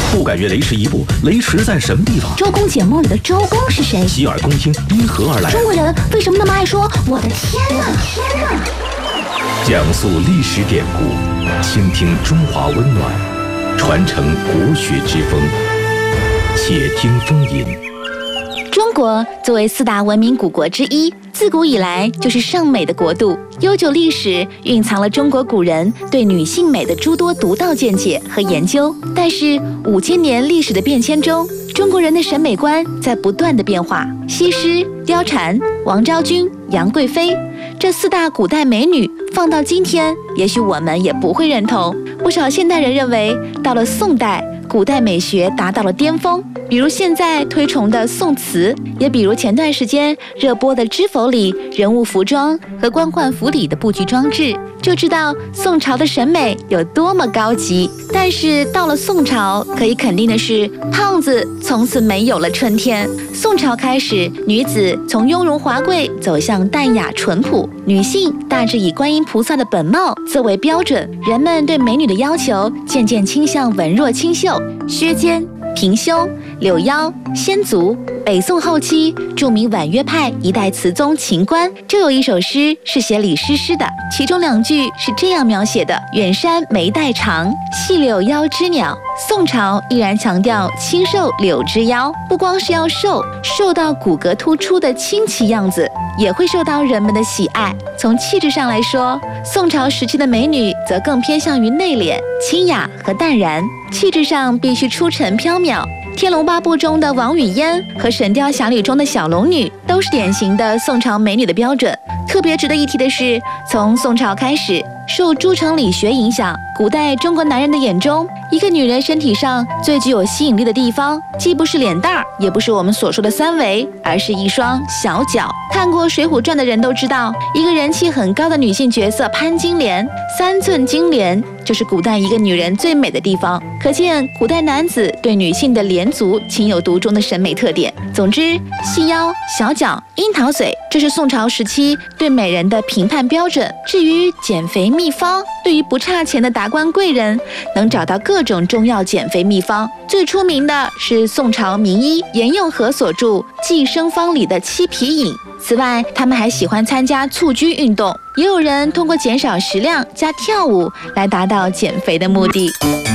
不敢越雷池一步，雷池在什么地方？ 周公解梦里的周公是谁？ 洗耳恭听因何而来？ 中国人为什么那么爱说我的天哪？ 讲述历史典故，倾听中华温暖，传承国学之风。且听风吟。 中国作为4大文明古国之一，自古以来就是尚美的国度，悠久历史蕴藏了中国古人对女性美的诸多独到见解和研究。但是5000年历史的变迁中，中国人的审美观在不断的变化。西施、貂蝉、王昭君、杨贵妃这4大古代美女放到今天，也许我们也不会认同。不少现代人认为，到了宋代，古代美学达到了巅峰，比如现在推崇的宋词，也比如前段时间热播的《知否》里人物服装和官宦府邸的布局装置，就知道宋朝的审美有多么高级。但是到了宋朝，可以肯定的是，胖子从此没有了春天。宋朝开始，女子从雍容华贵走向淡雅淳朴，女性大致以观音菩萨的本貌作为标准，人们对美女的要求渐渐倾向文弱清秀、削肩、平胸、柳腰、仙足。北宋后期，著名婉约派一代词宗秦观就有一首诗是写李师师的，其中2句是这样描写的：远山眉黛长，细柳腰织鸟。宋朝依然强调清瘦柳枝腰，不光是要瘦到骨骼突出的清奇样子，也会受到人们的喜爱。从气质上来说，宋朝时期的美女则更偏向于内敛、清雅和淡然，气质上必须出尘飘渺。《天龙八部》中的王语嫣和《神雕侠侣》中的小龙女都是典型的宋朝美女的标准。特别值得一提的是，从宋朝开始，受诸城理学影响，古代中国男人的眼中，一个女人身体上最具有吸引力的地方，既不是脸蛋儿，也不是我们所说的3围，而是一双小脚。看过《水浒传》的人都知道，一个人气很高的女性角色潘金莲，3寸金莲就是古代一个女人最美的地方。可见古代男子对女性的莲足情有独钟的审美特点。总之，细腰、小脚、樱桃嘴，这是宋朝时期对美人的评判标准。至于减肥秘方，对于不差钱的达官贵人，能找到各种中药减肥秘方。最出名的是宋朝名医严用和所著《寄生方》里的7皮饮。此外，他们还喜欢参加蹴鞠运动，也有人通过减少食量加跳舞来达到减肥的目的。